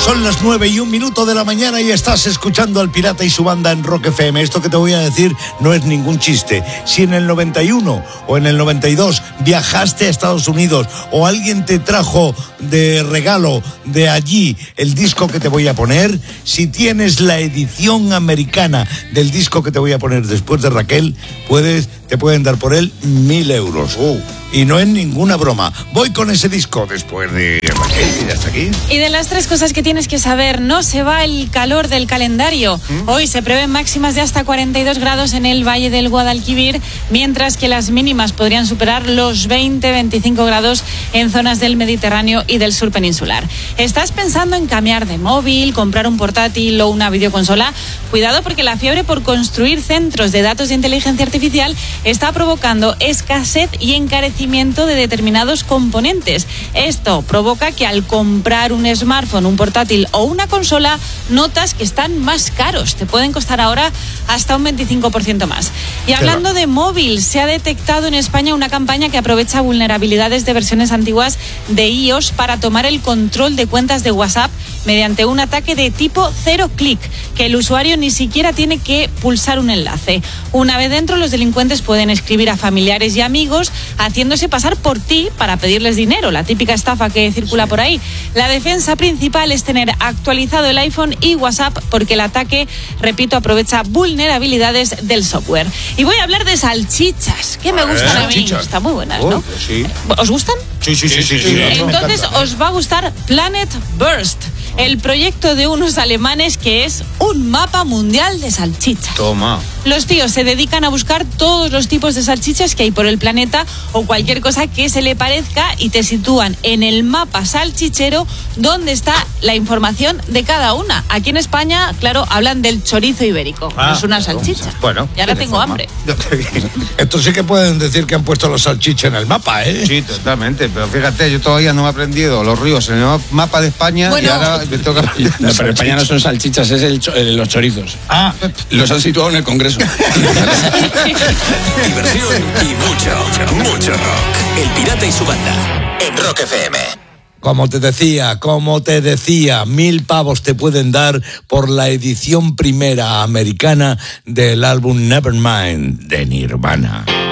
Son las 9:01 de la mañana y estás escuchando al Pirata y su banda en Rock FM. Esto que te voy a decir no es ningún chiste. Si en el 91 o en el 92 viajaste a Estados Unidos o alguien te trajo de regalo de allí el disco que te voy a poner, si tienes la edición americana del disco que te voy a poner después de Raquel, te pueden dar por él 1.000 euros. Y no es ninguna broma. Voy con ese disco después de Raquel y hasta aquí. Y de las 3 cosas que tienes que saber, no se va el calor del calendario. Hoy se prevén máximas de hasta 42 grados en el Valle del Guadalquivir, mientras que las mínimas podrían superar los 20-25 grados en zonas del Mediterráneo y del sur peninsular. ¿Estás pensando en cambiar de móvil, comprar un portátil o una videoconsola? Cuidado, porque la fiebre por construir centros de datos de inteligencia artificial está provocando escasez y encarecimiento de determinados componentes. Esto provoca que al comprar un smartphone, un portátil o una consola, notas que están más caros. Te pueden costar ahora hasta un 25% más. Y hablando de móvil, se ha detectado en España una campaña que aprovecha vulnerabilidades de versiones antiguas de iOS para tomar el control de cuentas de WhatsApp mediante un ataque de tipo 0 clic, que el usuario ni siquiera tiene que pulsar un enlace. Una vez dentro, los delincuentes pueden escribir a familiares y amigos haciéndose pasar por ti para pedirles dinero, la típica estafa que circula por ahí. La defensa principal es tener actualizado el iPhone y WhatsApp, porque el ataque, repito, aprovecha vulnerabilidades del software. Y voy a hablar de salchichas, que me gustan a mí. Están muy buenas, ¿no? Sí. ¿Os gustan? Sí. Entonces os va a gustar Planet Burst, el proyecto de unos alemanes que es un mapa mundial de salchichas. Toma. Los tíos se dedican a buscar todos los tipos de salchichas que hay por el planeta o cualquier cosa que se le parezca, y te sitúan en el mapa salchichero donde está la información de cada una. Aquí en España, claro, hablan del chorizo ibérico. No es una salchicha. Bueno. Y ahora tengo hambre. Esto sí que pueden decir que han puesto los salchichas en el mapa, ¿eh? Sí, totalmente. Pero fíjate, yo todavía no me he aprendido los ríos en el mapa de España, y ahora me toca... No, pero en España no son salchichas, es los chorizos. Los han situado en el Congreso. Diversión y mucho rock. El Pirata y su banda en Rock FM. Como te decía, 1.000 pavos te pueden dar por la edición primera americana del álbum Nevermind de Nirvana.